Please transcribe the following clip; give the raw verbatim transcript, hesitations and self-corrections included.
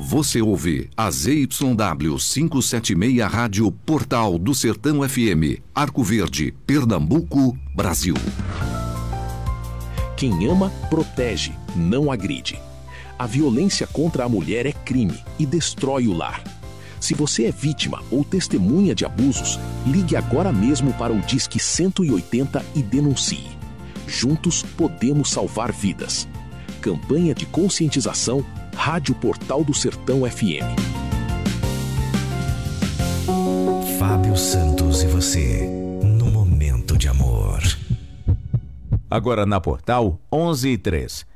Você ouve a Z Y W quinhentos e setenta e seis Rádio Portal do Sertão F M, Arco Verde, Pernambuco, Brasil. Quem ama, protege, não agride. A violência contra a mulher é crime e destrói o lar. Se você é vítima ou testemunha de abusos, ligue agora mesmo para o Disque cento e oitenta e denuncie. Juntos podemos salvar vidas. Campanha de conscientização, Rádio Portal do Sertão F M. Fábio Santos e você, no momento de amor. Agora na Portal, onze e três.